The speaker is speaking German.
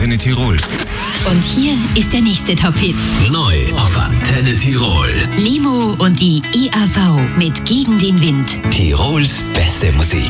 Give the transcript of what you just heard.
Antenne Tirol. Und hier ist der nächste Top-Hit. Neu auf Antenne Tirol. Limo und die IAV mit Gegen den Wind. Tirols beste Musik.